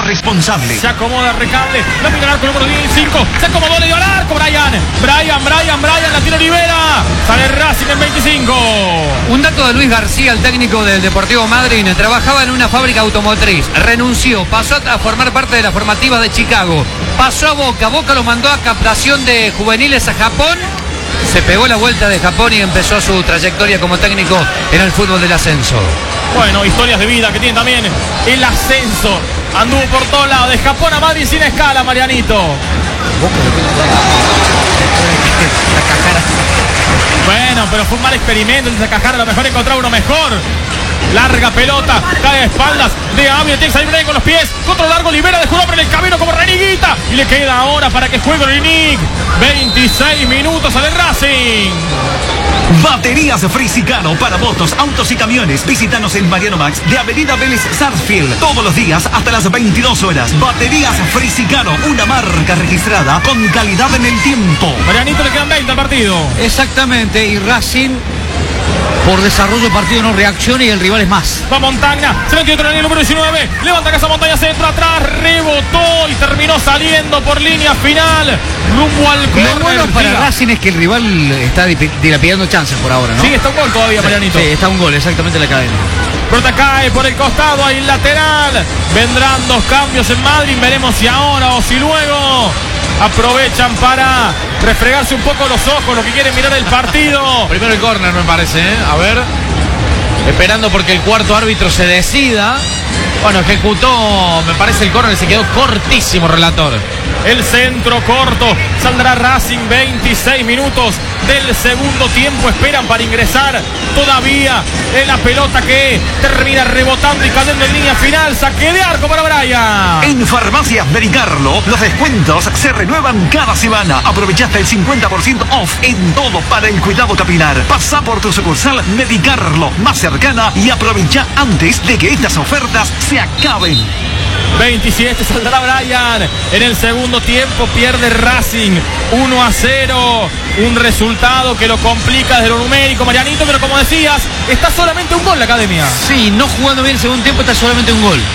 responsable. Se acomoda Recalde, la mira al arco número 5, se acomodó, le dio al arco, Brian, la tira Olivera, sale Racing en 25. Un dato de Luis García, el técnico del Deportivo Madryn, trabajaba en una fábrica automotriz, renunció, pasó a formar parte de la formativa de Chicago, pasó a Boca lo mandó a captación de juveniles a Japón, se pegó la vuelta de Japón y empezó su trayectoria como técnico en el fútbol del ascenso. Bueno, historias de vida que tiene también el ascenso. Anduvo por todos lados, de Japón a Madrid sin escala, Marianito. Bueno, pero fue un mal experimento en Cajara, a lo mejor encontraba uno mejor. Larga pelota, cae a espaldas de Ávila, tiene que salir Brian con los pies, control largo, libera, dejó un hombre en el camino como Reniguita, y le queda ahora para que juegue Renick. 26 minutos al Racing. Baterías Frisicano para motos, autos y camiones. Visítanos en Mariano Max de Avenida Vélez Sarsfield todos los días hasta las 22 horas. Baterías Frisicano, una marca registrada con calidad en el tiempo. Marianito, le quedan 20 al partido. Exactamente, y Racing por desarrollo del partido no reacciona y el rival es más. Va Montaña, se metió otro en el número 19, levanta casa Montaña, centro atrás, rebotó y terminó saliendo por línea final, rumbo al córner. Lo bueno para Racing es que el rival está dilapidando chances por ahora, ¿no? Sí, está un gol todavía, Marianito. Sí, está un gol, exactamente la cadena. Pelota cae por el costado, ahí lateral. Vendrán dos cambios en Madrid, veremos si ahora o si luego. Aprovechan para refregarse un poco los ojos, lo que quieren mirar el partido. Primero el córner, me parece, ¿eh? A ver. Esperando porque el cuarto árbitro se decida. Bueno, ejecutó, me parece, el córner, se quedó cortísimo, relator. El centro corto, saldrá Racing, 26 minutos del segundo tiempo, esperan para ingresar todavía en la pelota que termina rebotando y cayendo en línea final, saque de arco para Brian. En Farmacias Medicarlo, los descuentos se renuevan cada semana. Aprovechaste el 50% off en todo para el cuidado capilar. Pasa por tu sucursal Medicarlo más cercana y aprovecha antes de que estas ofertas se acaben. 27 saldrá Brian. En el segundo tiempo pierde Racing 1-0. Un resultado que lo complica desde lo numérico, Marianito, pero como decías, está solamente un gol la academia. Sí, no jugando bien el segundo tiempo, está solamente un gol.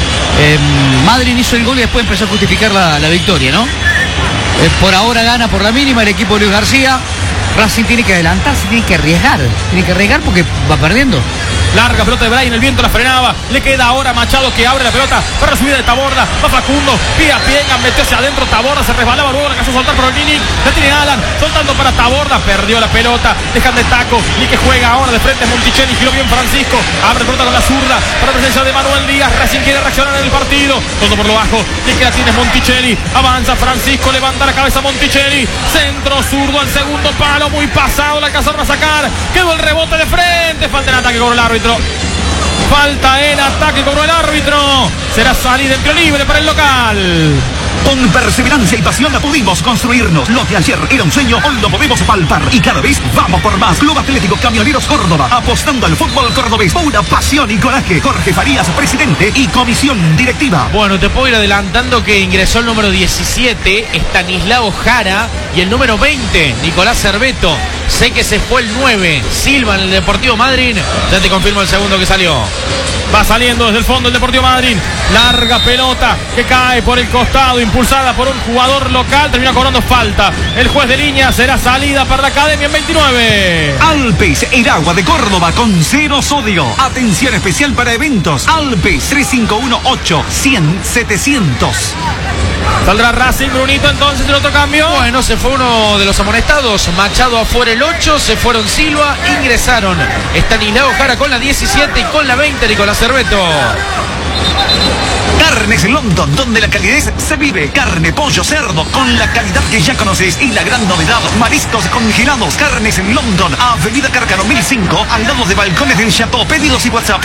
Madryn hizo el gol y después empezó a justificar la victoria, ¿no? Por ahora gana por la mínima el equipo de Luis García. Racing tiene que adelantarse, tiene que arriesgar porque va perdiendo. Larga pelota de Brian, el viento la frenaba. Le queda ahora Machado que abre la pelota para la subida de Taborda. Va Facundo, pie a pie, metió hacia adentro Taborda, se resbalaba, luego la casó soltar por Olinic. La tiene Alan, soltando para Taborda, perdió la pelota, dejan de taco. Y que juega ahora de frente Monticelli, giró bien Francisco. Abre pelota con la zurda para la presencia de Manuel Díaz. Racing quiere reaccionar en el partido. Todo por lo bajo. Y que la tiene Monticelli. Avanza Francisco, levanta la cabeza Monticelli. Centro zurdo al segundo palo, muy pasado, la alcanzaron a sacar. Quedó el rebote de frente. Falta en ataque con el árbitro. Falta en ataque, cobró el árbitro. Será salida en tiro libre para el local. Con perseverancia y pasión pudimos construirnos. Lo que ayer era un sueño, hoy lo podemos palpar. Y cada vez vamos por más. Club Atlético Camioneros Córdoba, apostando al fútbol cordobés. Pura pasión y coraje. Jorge Farías, presidente y comisión directiva. Bueno, te puedo ir adelantando que ingresó el número 17, Estanislao Jara, y el número 20, Nicolás Cerveto. Sé que se fue el 9, Silva, en el Deportivo Madryn. Ya te confirmo el segundo que salió. Va saliendo desde el fondo el Deportivo Madryn. Larga pelota que cae por el costado, impulsada por un jugador local. Termina cobrando falta. El juez de línea, será salida para la academia en 29. Alpes, el agua de Córdoba con cero sodio. Atención especial para eventos. Alpes 3518-100-700. Saldrá Racing, Brunito, entonces el otro cambio. Bueno, se fue uno de los amonestados. Machado afuera el 8, se fueron Silva, ingresaron Estanislao Jara con la 17 y con la 20 Nicolás Cerveto. Carnes London, donde la calidez se vive. Carne, pollo, cerdo, con la calidad que ya conoces. Y la gran novedad, mariscos congelados. Carnes London, Avenida Cárcano 1005, al lado de Balcones del Chateau. Pedidos y WhatsApp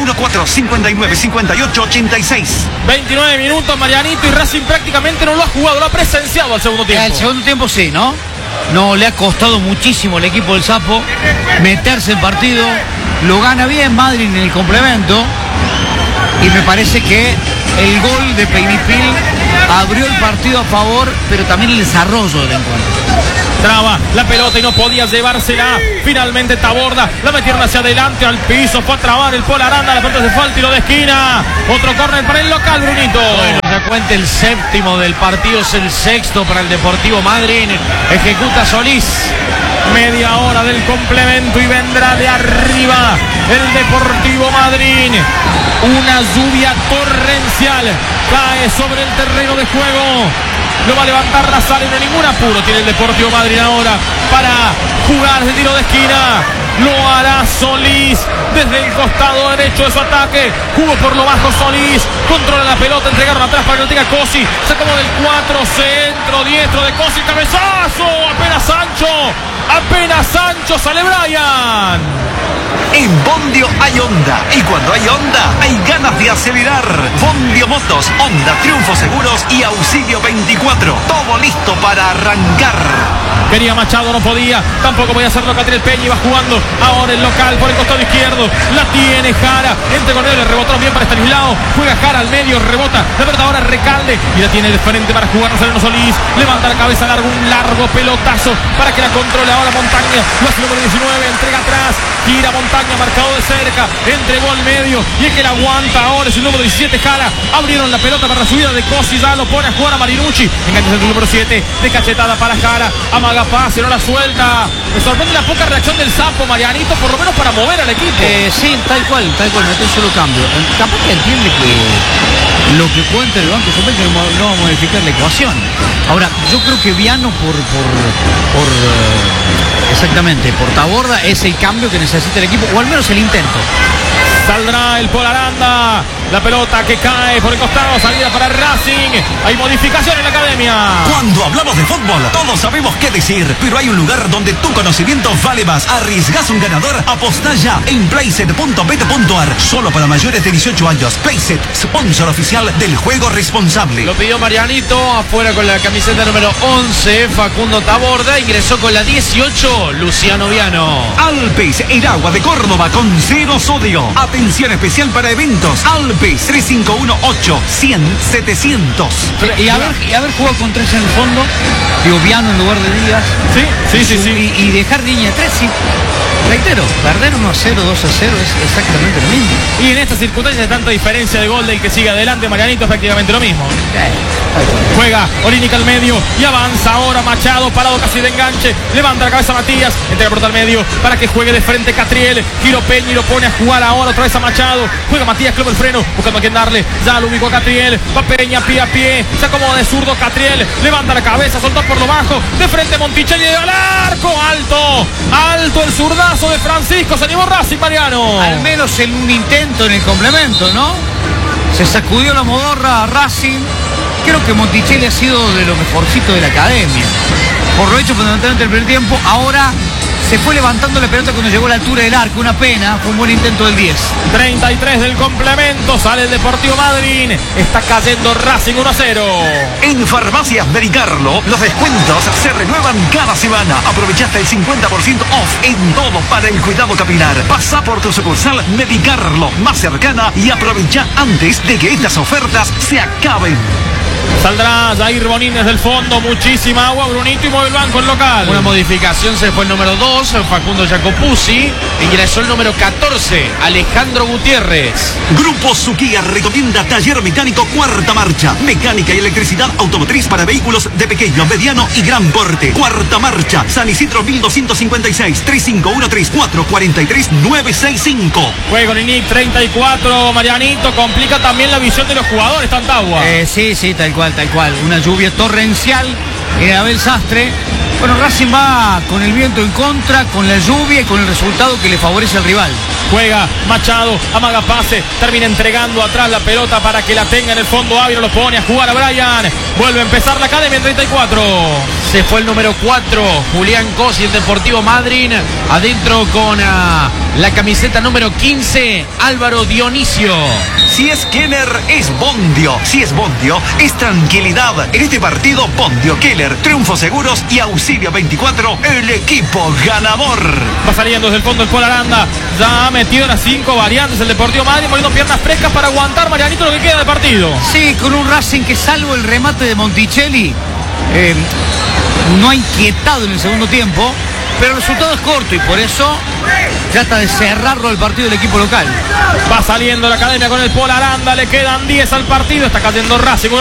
3514-595886. 29 minutos, Marianito, y Racing prácticamente no lo ha jugado, lo ha presenciado al segundo tiempo. El segundo tiempo sí, ¿no? No, le ha costado muchísimo al equipo del Sapo meterse en partido. Lo gana bien Madryn en el complemento. Y me parece que el gol de Peinipil abrió el partido a favor, pero también el desarrollo del encuentro. Traba la pelota y no podía llevársela. Finalmente Taborda la metieron hacia adelante al piso. Fue a trabar el Pol Aranda. La pelota de falta y lo de esquina. Otro córner para el local, Brunito. Bueno, Cuenta el séptimo del partido, es el sexto para el Deportivo Madryn. Ejecuta Solís. Media hora del complemento y vendrá de arriba el Deportivo Madryn. Una lluvia torrencial cae sobre el terreno de juego. Lo va a levantar Razal, no hay ningún apuro tiene el Deportivo Madryn ahora para jugar de tiro de esquina. Lo hará Solís desde el costado derecho de su ataque. Jugó por lo bajo Solís. Controla la pelota. Entregaron atrás para que lo tenga Cosi. Se acomodó del 4. Centro diestro de Cosi. Cabezazo. Apenas Sancho. Sale Brian. En Bondio hay onda. Y cuando hay onda, hay ganas de acelerar. Bondio Motos, Honda, Triunfo Seguros y Auxilio 24. Todo listo para arrancar. Quería Machado, no podía. Tampoco podía hacerlo Catriel Peña. Iba jugando ahora el local por el costado izquierdo. La tiene Jara. Entre con él, le rebotó bien para Estanislao. Juega Jara al medio, rebota. De verdad ahora Recalde. Y la tiene de frente para jugar Nazareno Solís. Levanta la cabeza largo, un largo pelotazo para que la controle ahora Montaña. Lo hace el número 19. Entrega atrás. Gira Montaña, marcado de cerca. Entregó al medio. Y el que la aguanta ahora es el número 17, Jara. Abrieron la pelota para la subida de Cosi. Ya lo pone a jugar a Marinucci. Engancha el número 7. De cachetada para Jara. Amaga pase, no la suelta. Me sorprende la poca reacción del Sapo, Marianito, por lo menos para mover al equipo. Sí, tal cual, mete un solo cambio. Capaz que entiende que lo que cuenta el banco suplente no va a modificar la ecuación. Ahora, yo creo que Viano exactamente, por Taborda es el cambio que necesita el equipo, o al menos el intento. Saldrá el Polaranda. La pelota que cae por el costado. Salida para Racing. Hay modificación en la academia. Cuando hablamos de fútbol, todos sabemos qué decir. Pero hay un lugar donde tu conocimiento vale más. ¿Arriesgás un ganador? Apostá ya en playset.bet.ar. Solo para mayores de 18 años. Playset, sponsor oficial del juego responsable. Lo pidió Marianito. Afuera con la camiseta número 11. Facundo Taborda. Ingresó con la 18. Luciano Viano. Alpes, el agua de Córdoba con cero sodio. Atención especial para eventos. Alpes 3518-100-700. Y haber jugado con 3 en el fondo, digo, Viano en lugar de Díaz. Sí. Y dejar línea 3, sí. Reitero, perder 1-0, 2-0 es exactamente lo mismo. Y en estas circunstancias de tanta diferencia de gol del que sigue adelante, Marianito, efectivamente lo mismo. Juega Olínica al medio y avanza ahora Machado, parado casi de enganche. Levanta la cabeza Matías, entrega la pelota al medio para que juegue de frente Catriel. Giro Peña y lo pone a jugar ahora otra vez a Machado. Juega Matías, clava el freno, buscando a quien darle. Ya lo ubicó a Catriel. Va Peña pie a pie. Se acomoda de zurdo Catriel. Levanta la cabeza, soltó por lo bajo. De frente Monticelli al arco. Alto el zurdazo de Francisco. Se animó Racing, Mariano. Al menos en un intento en el complemento, ¿no? Se sacudió la modorra a Racing. Creo que Monticelli ha sido de lo mejorcito de la academia. Por lo hecho fundamentalmente el primer tiempo. Ahora se fue levantando la pelota cuando llegó a la altura del arco. Una pena, fue un buen intento del 10. 33 del complemento, sale el Deportivo Madryn. Está cayendo Racing 1-0. En Farmacias Medicarlo, los descuentos se renuevan cada semana. Aprovechaste el 50% off en todo para el cuidado capilar. Pasa por tu sucursal Medicarlo más cercana y aprovecha antes de que estas ofertas se acaben. Saldrá Jair Bonín desde el fondo, muchísima agua, Brunito, y mueve el banco el local. Una modificación, se fue el número 2, Facundo Jacopuzzi. Ingresó el número 14, Alejandro Gutiérrez. Grupo Suquía recomienda taller mecánico Cuarta Marcha. Mecánica y electricidad automotriz para vehículos de pequeño, mediano y gran porte. Cuarta Marcha, San Isidro 1256, 3513-443-965. Juego Linic 34, Marianito, complica también la visión de los jugadores, tanta agua. Sí, tal cual. Una lluvia torrencial en Abel Sastre. Bueno, Racing va con el viento en contra, con la lluvia y con el resultado que le favorece al rival. Juega Machado, amaga pase, termina entregando atrás la pelota para que la tenga en el fondo. Ávila lo pone a jugar a Brian. Vuelve a empezar la academia en 34. Se fue el número 4, Julián Cosi, el Deportivo Madryn. Adentro con la camiseta número 15, Álvaro Dionisio. Si es Keller, es Bondio. Si es Bondio, es tranquilidad. En este partido, Bondio, Keller, Triunfo Seguros y Auxilio 24, el equipo ganador. Va saliendo desde el fondo el Polaranda. Ya ha metido las 5 variantes el Deportivo Madryn, poniendo piernas frescas para aguantar, Marianito, lo que queda de partido. Sí, con un Racing que, salvo el remate de Monticelli, no ha inquietado en el segundo tiempo, pero el resultado es corto y por eso trata de cerrarlo al partido del equipo local. Va saliendo la academia con el Polaranda, le quedan 10 al partido, está cayendo Racing.